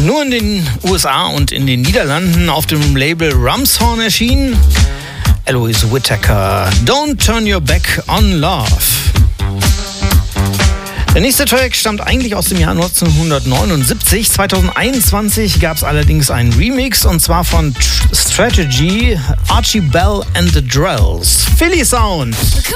Nur in den USA und in den Niederlanden auf dem Label Rumshorn erschienen. Eloise Whittaker, Don't Turn Your Back on Love. Der nächste Track stammt eigentlich aus dem Jahr 1979. 2021 gab es allerdings einen Remix und zwar von Strategy, Archie Bell and the Drells. Philly Sound.